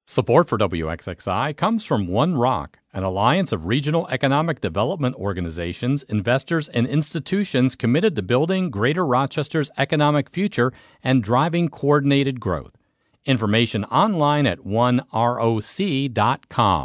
Support for WXXI comes from One Rock, an alliance of regional economic development organizations, investors, and institutions committed to building Greater Rochester's economic future and driving coordinated growth. Information online at oneroc.com.